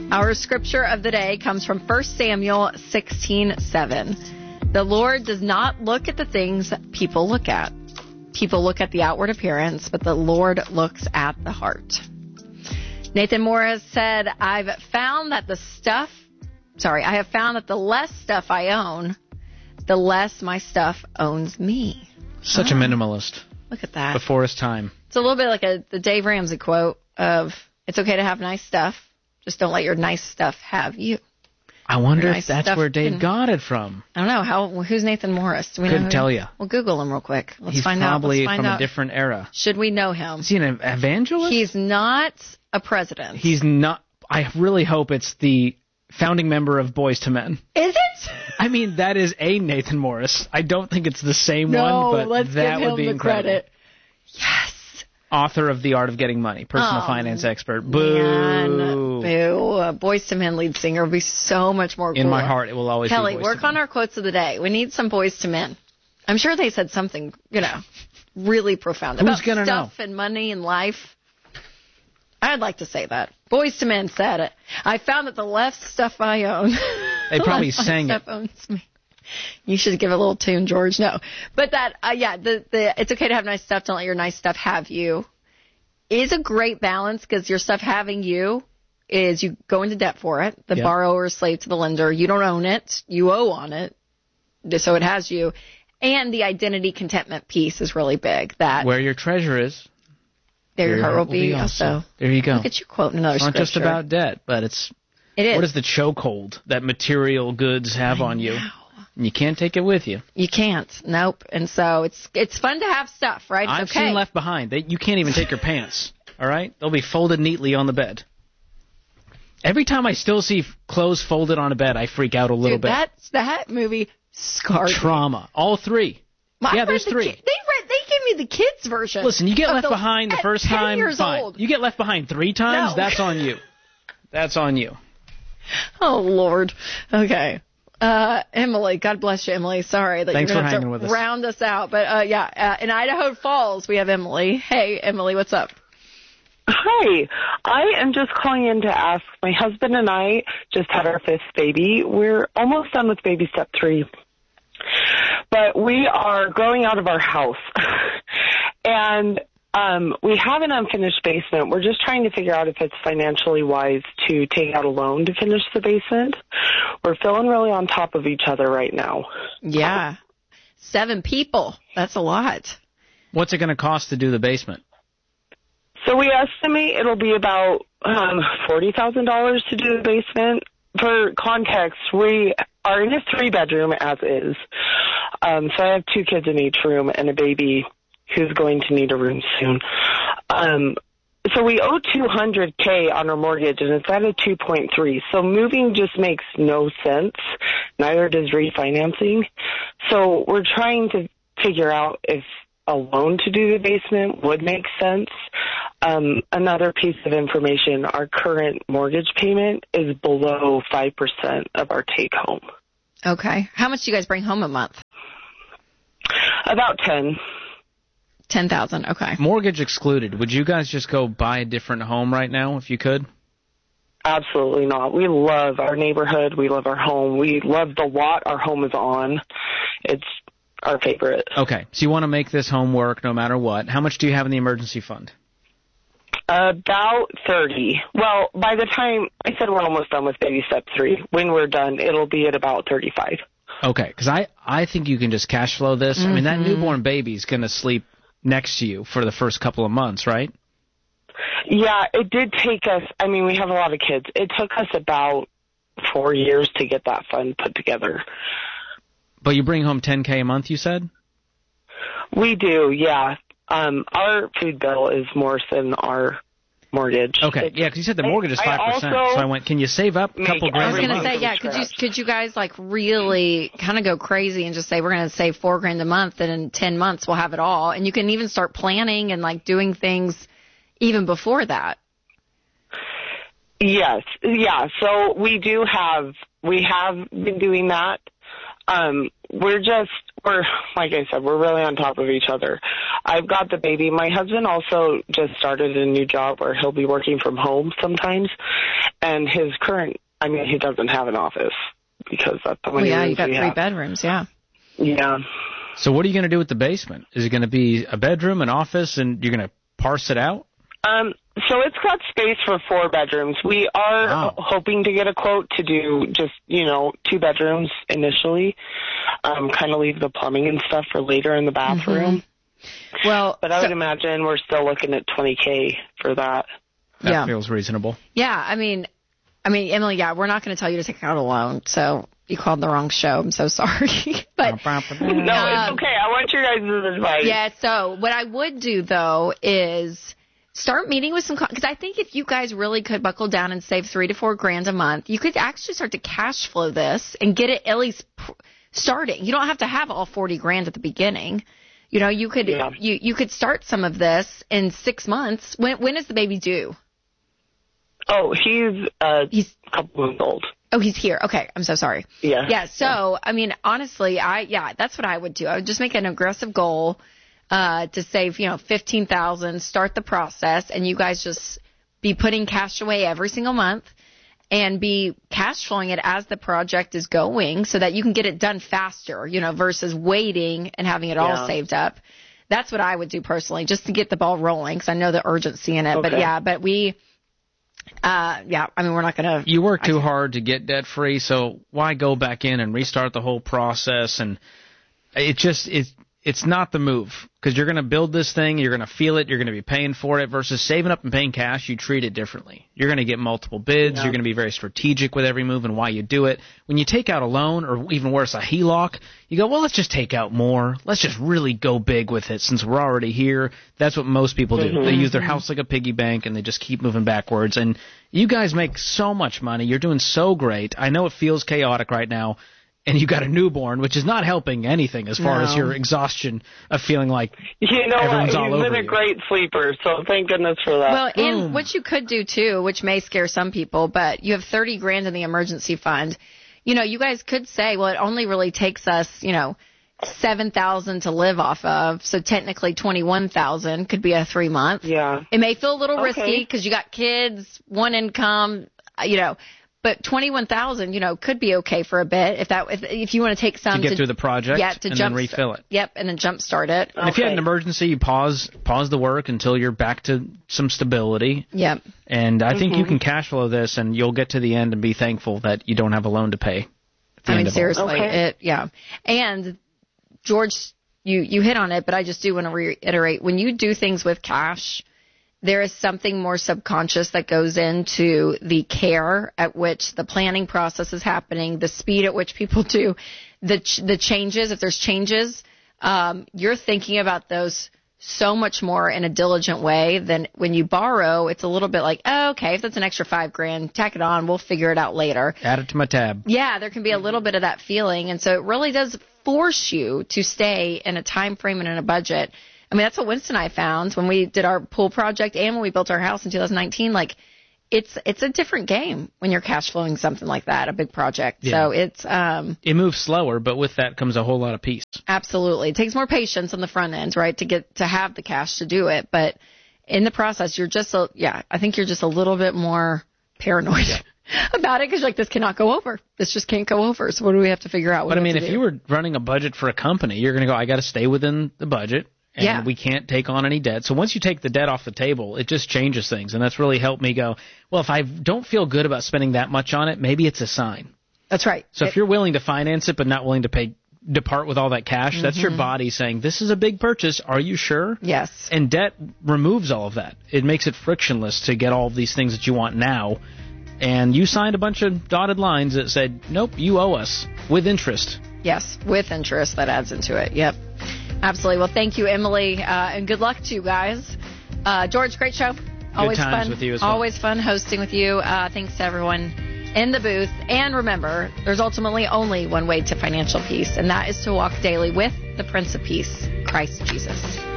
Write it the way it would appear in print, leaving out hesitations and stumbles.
Our scripture of the day comes from 1 Samuel 16:7. The Lord does not look at the things people look at. People look at the outward appearance, but the Lord looks at the heart. Nathan Morris said, I have found that the less stuff I own, the less my stuff owns me. Such a minimalist. Look at that. Before his time. It's a little bit like the Dave Ramsey quote of, it's okay to have nice stuff, just don't let your nice stuff have you. I wonder if that's where Dave got it from. I don't know. Who's Nathan Morris? Do we Couldn't tell you. We'll Google him real quick. He's probably from a different era. Should we know him? Is he an evangelist? He's not a president. He's not. I really hope it's the founding member of Boyz II Men. Is it? I mean, that is a Nathan Morris. I don't think it's the same one, but let's that give him would be the incredible. Credit. Yes. Author of The Art of Getting Money, personal finance expert. Boo. Man, boo. Boyz II Men lead singer would be so much more cool. In my heart, it will always Kelly, be Boyz II work Men. on our quotes of the day. We need some Boyz II Men. I'm sure they said something, really profound. Who's going to know? Stuff and money and life. I'd like to say that. Boyz II Men said it. I found that the less stuff I own. They probably sang it. Owns me. You should give a little tune, George. No. But that, it's okay to have nice stuff. Don't let your nice stuff have you. Is a great balance because your stuff having you is you go into debt for it. The borrower is slave to the lender. You don't own it. You owe on it. So it has you. And the identity contentment piece is really big. That where your treasure is, there your heart will be also. There you go. Look at you quoting another scripture. It's not just about debt, but it is. What is the chokehold that material goods have on you? And you can't take it with you. You can't. Nope. And so it's fun to have stuff, right? I've seen Left Behind. You can't even take your pants, all right? They'll be folded neatly on the bed. Every time I still see clothes folded on a bed, I freak out a little bit. That movie scarred Trauma. me. All three. There's three. They gave me the kids version. Listen, you get left behind the first time, 10 years fine. old. You get left behind 3 times, No. That's on you. That's on you. Oh, Lord. Okay. Emily, God bless you, Emily. Sorry that Thanks you're for going to hanging with us. round us out. But, in Idaho Falls, we have Emily. Hey, Emily, what's up? Hi. I am just calling in to ask, my husband and I just had our 5th baby. We're almost done with baby step 3. But we are growing out of our house. And we have an unfinished basement. We're just trying to figure out if it's financially wise to take out a loan to finish the basement. We're feeling really on top of each other right now. Yeah. 7 people. That's a lot. What's it going to cost to do the basement? So we estimate it'll be about $40,000 to do the basement. For context, we are in a 3-bedroom as is. So I have 2 kids in each room and a baby who's going to need a room soon. So we owe $200K on our mortgage, and it's at a 2.3. So moving just makes no sense. Neither does refinancing. So we're trying to figure out if a loan to do the basement would make sense. Another piece of information, our current mortgage payment is below 5% of our take-home. Okay. How much do you guys bring home a month? About 10. 10,000. Okay. Mortgage excluded. Would you guys just go buy a different home right now if you could? Absolutely not. We love our neighborhood. We love our home. We love the lot our home is on. It's our favorite. Okay. So you want to make this home work no matter what. How much do you have in the emergency fund? About 30. Well, by the time I said we're almost done with baby step 3, when we're done, it'll be at about 35. Okay. Because I think you can just cash flow this. Mm-hmm. I mean, that newborn baby's going to sleep next to you for the first couple of months, right? Yeah, it did take us, we have a lot of kids. It took us about 4 years to get that fund put together. But you bring home $10K a month, you said? We do, yeah. Our food bill is more than our mortgage. Okay, yeah, because you said the mortgage is 5%. So I went, can you save up a couple grand? I was going to say, yeah, could you guys really kind of go crazy and just say we're going to save $4,000 a month, and in 10 months we'll have it all, and you can even start planning and doing things even before that. Yes, yeah. So we have been doing that. We're like I said, we're really on top of each other. I've got the baby. My husband also just started a new job where he'll be working from home sometimes. And his current, he doesn't have an office because that's the only you got 3 bedrooms, yeah. Yeah. So what are you going to do with the basement? Is it going to be a bedroom, an office, and you're going to parse it out? So it's got space for 4 bedrooms. We are hoping to get a quote to do just, 2 bedrooms initially, kind of leave the plumbing and stuff for later in the bathroom. Mm-hmm. Well, but I would imagine we're still looking at $20K for that. That feels reasonable. Yeah, I mean, Emily, we're not going to tell you to take out a loan, so you called the wrong show. I'm so sorry. But no, it's okay. I want your guys' advice. Yeah, so what I would do, though, is start meeting with some, because I think if you guys really could buckle down and save $3 to $4 grand a month, you could actually start to cash flow this and get it at least starting. You don't have to have all 40 grand at the beginning. You could you could start some of this in 6 months. When is the baby due? Oh, he's a couple months old. Oh, he's here. Okay, I'm so sorry. Yeah. Yeah. So, honestly, that's what I would do. I would just make an aggressive goal to save, $15,000, start the process, and you guys just be putting cash away every single month and be cash flowing it as the project is going so that you can get it done faster, versus waiting and having it all saved up. That's what I would do personally, just to get the ball rolling, because I know the urgency in it. Okay. But we, we're not going to. You work too hard to get debt free, so why go back in and restart the whole process? And it's not the move, because you're going to build this thing, you're going to feel it, you're going to be paying for it, versus saving up and paying cash. You treat it differently. You're going to get multiple bids. You're going to be very strategic with every move and why you do it. When you take out a loan, or even worse, a HELOC, you go, well, let's just take out more. Let's just really go big with it since we're already here. That's what most people do. Mm-hmm. They use their house like a piggy bank, and they just keep moving backwards. And you guys make so much money. You're doing so great. I know it feels chaotic right now. And you got a newborn, which is not helping anything as far as your exhaustion of feeling like everyone's all over you. He's been a great sleeper, so thank goodness for that. Well, and what you could do, too, which may scare some people, but you have 30 grand in the emergency fund. You guys could say, well, it only really takes us, $7,000 to live off of, so technically $21,000 could be a 3-month. Yeah. It may feel a little risky because you got kids, one income, But $21,000, could be okay for a bit if you want to take some to get through the project, and then refill it. Yep, and then jumpstart it. And if you had an emergency, you pause the work until you're back to some stability. Yep. And I think you can cash flow this, and you'll get to the end and be thankful that you don't have a loan to pay. Seriously, And George, you hit on it, but I just do want to reiterate: when you do things with cash, there is something more subconscious that goes into the care at which the planning process is happening, the speed at which people do the changes. If there's changes, you're thinking about those so much more in a diligent way than when you borrow. It's a little bit like, oh, okay, if that's an extra $5 grand, tack it on. We'll figure it out later. Add it to my tab. Yeah, there can be a little bit of that feeling. And so it really does force you to stay in a time frame and in a budget. That's what Winston and I found when we did our pool project and when we built our house in 2019. It's a different game when you're cash flowing something like that, a big project. Yeah. So it's it moves slower, but with that comes a whole lot of peace. Absolutely. It takes more patience on the front end, right, to have the cash to do it. But in the process, I think you're just a little bit more paranoid about it, because this cannot go over. This just can't go over. So what do we have to figure out? But if you were running a budget for a company, you're going to go, I got to stay within the budget. And we can't take on any debt. So once you take the debt off the table, it just changes things. And that's really helped me go, well, if I don't feel good about spending that much on it, maybe it's a sign. That's right. So if you're willing to finance it but not willing to depart with all that cash, that's your body saying, this is a big purchase. Are you sure? Yes. And debt removes all of that. It makes it frictionless to get all of these things that you want now. And you signed a bunch of dotted lines that said, nope, you owe us with interest. Yes, with interest. That adds into it. Yep. Absolutely. Well, thank you, Emily, and good luck to you guys. George, great show. Always good times fun with you as well. Always fun hosting with you. Thanks to everyone in the booth. And remember, there's ultimately only one way to financial peace, and that is to walk daily with the Prince of Peace, Christ Jesus.